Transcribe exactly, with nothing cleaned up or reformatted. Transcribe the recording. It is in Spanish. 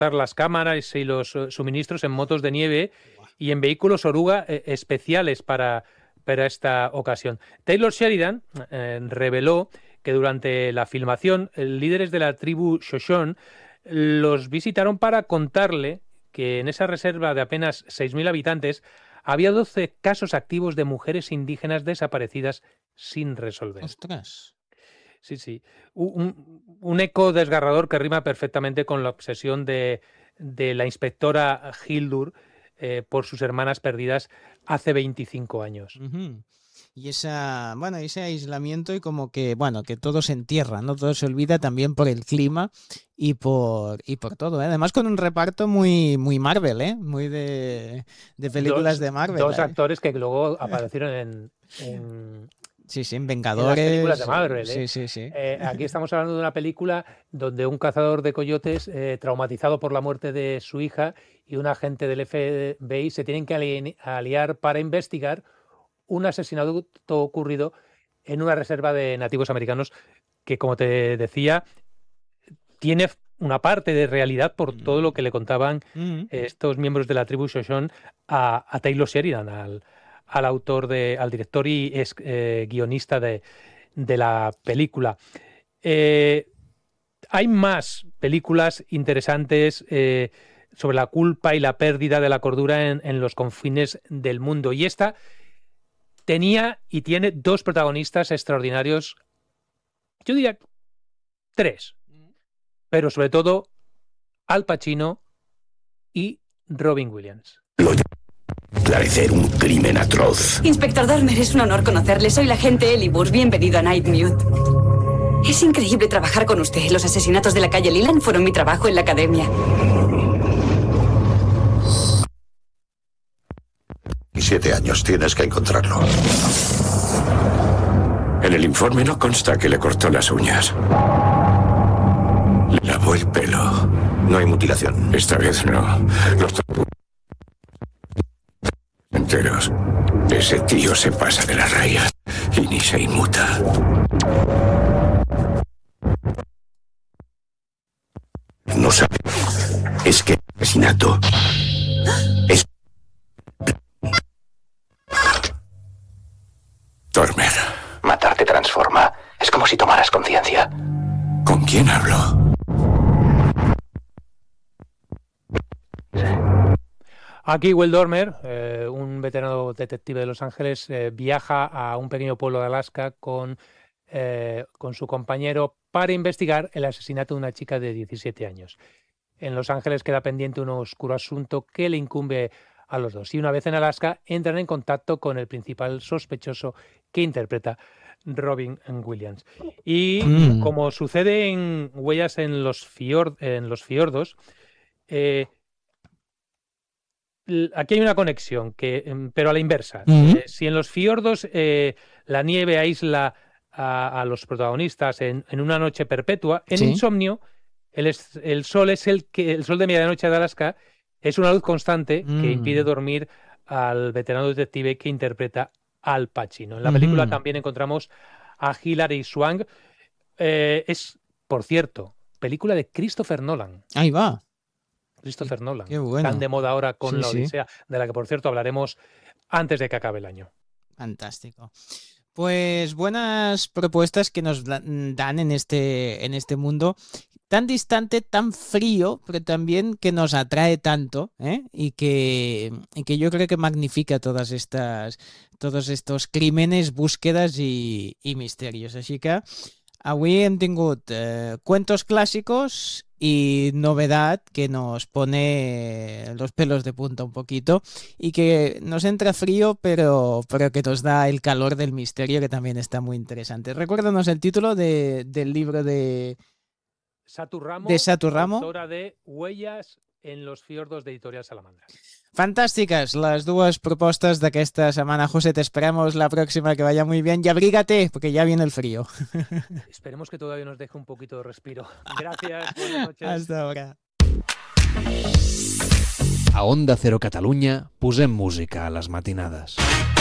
las cámaras y los uh, suministros en motos de nieve y en vehículos oruga eh, especiales para, para esta ocasión. Taylor Sheridan eh, reveló que durante la filmación, eh, líderes de la tribu Shoshone los visitaron para contarle que en esa reserva de apenas seis mil habitantes había doce casos activos de mujeres indígenas desaparecidas sin resolver. ¡Ostras! Sí, sí. Un, un eco desgarrador que rima perfectamente con la obsesión de, de la inspectora Hildur eh, por sus hermanas perdidas hace veinticinco años. Uh-huh. Y esa, bueno, ese aislamiento y como que, bueno, que todo se entierra, ¿no? Todo se olvida también por el clima y por y por todo, ¿eh? Además con un reparto muy muy Marvel, ¿eh? Muy de, de películas dos, de Marvel. Dos ¿eh? actores que luego aparecieron en... en... Sí, sí, en En Vengadores. las películas de Marvel, ¿eh? Sí, sí, sí. Eh, aquí estamos hablando de una película donde un cazador de coyotes, eh, traumatizado por la muerte de su hija, y un agente del F B I se tienen que ali- aliar para investigar un asesinato ocurrido en una reserva de nativos americanos que, como te decía, tiene una parte de realidad por todo lo que le contaban Mm-hmm. estos miembros de la tribu Shoshone a, a Taylor Sheridan, al, al autor, de, al director y es, eh, guionista de, de la película. Eh, hay más películas interesantes eh, sobre la culpa y la pérdida de la cordura en, en los confines del mundo. Y esta tenía y tiene dos protagonistas extraordinarios, yo diría tres, pero sobre todo Al Pacino y Robin Williams. Esclarecer un crimen atroz. Inspector Dormer, es un honor conocerle. Soy la agente Ellie Bush. Bienvenido a Nightmute. Es increíble trabajar con usted. Los asesinatos de la calle Leland fueron mi trabajo en la academia. Siete años, tienes que encontrarlo. En el informe no consta que le cortó las uñas. Le lavó el pelo. No hay mutilación. Esta vez no. Los enteros. Ese tío se pasa de la raya y ni se inmuta. No sabe. Es que el asesinato es... Dormer. Matar te transforma. Es como si tomaras conciencia. ¿Con quién hablo? Aquí Will Dormer, eh, un veterano detective de Los Ángeles, eh, viaja a un pequeño pueblo de Alaska con, eh, con su compañero para investigar el asesinato de una chica de diecisiete años. En Los Ángeles queda pendiente un oscuro asunto que le incumbe a los dos. Y una vez en Alaska, entran en contacto con el principal sospechoso que interpreta Robin Williams. Y mm. como sucede en Huellas en los, fiord, en los fiordos, eh, aquí hay una conexión, que, pero a la inversa. Mm-hmm. Eh, si en los fiordos eh, la nieve aísla a, a los protagonistas en, en una noche perpetua, en ¿Sí? Insomnio el, es, el sol es el que el sol de medianoche de Alaska es una luz constante mm. que impide dormir al veterano detective que interpreta Al Pacino. En la película mm-hmm. también encontramos a Hilary Swank. Eh, es, por cierto, película de Christopher Nolan. Ahí va. Christopher Nolan, Qué bueno. Tan de moda ahora con sí, La Odisea, sí. de la que, por cierto, hablaremos antes de que acabe el año. Fantástico. Pues buenas propuestas que nos dan en este, en este mundo tan distante, tan frío, pero también que nos atrae tanto, ¿eh? y, que, y que yo creo que magnifica todas estas, todos estos crímenes, búsquedas y, y misterios. Així que avui hem tingut eh, cuentos clásicos y novedad que nos pone los pelos de punta un poquito y que nos entra frío, pero, pero que nos da el calor del misterio, que también está muy interesante. Recuérdanos el título de, del libro de Satu Ramo, de Satu Ramo, autora de Huellas en los fiordos de Editorial Salamandra. Fantàstiques les dues propostes d'aquesta setmana, José. Te esperamos la próxima, que vaya muy bien y abrígate, porque ya viene el frío. Esperemos que todavía nos deje un poquito de respiro. Gracias, buenas noches. Hasta ahora. A Onda Cero Catalunya posem música a les matinades.